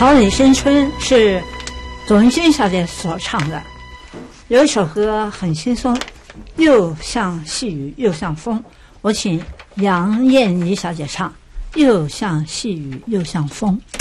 桃李新春是左文君小姐所唱的，有一首歌很轻松，又像细雨又像风，我请杨燕妮小姐唱，又像细雨又像风。